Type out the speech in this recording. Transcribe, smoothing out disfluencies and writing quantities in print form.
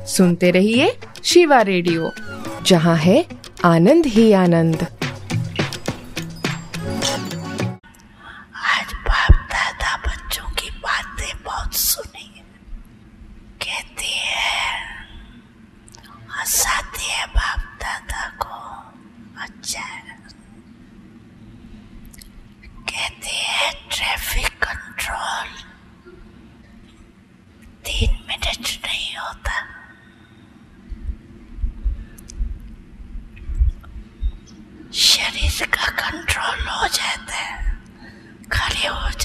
सुनते रहिए शिवा रेडियो, जहाँ है आनंद ही आनंद। आज बाप दादा बच्चों की बातें बहुत सुनी, कहती है, हंसाती है बाप दादा को। अच्छा है। कहती है ट्रैफिक कंट्रोल 3 मिनट नहीं होता, शरीर का कंट्रोल हो जाता है, खड़े हो